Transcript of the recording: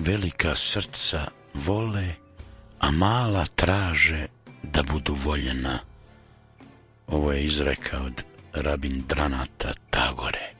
velika srca vole, a mala traže da budu voljena. Ovo je izreka od Rabindranata Tagore.